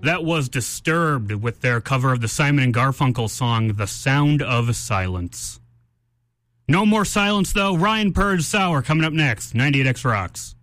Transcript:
That was Disturbed with their cover of the Simon & Garfunkel song, The Sound of Silence. No more silence, though. Ryan Purge Sour coming up next. 98X Rocks.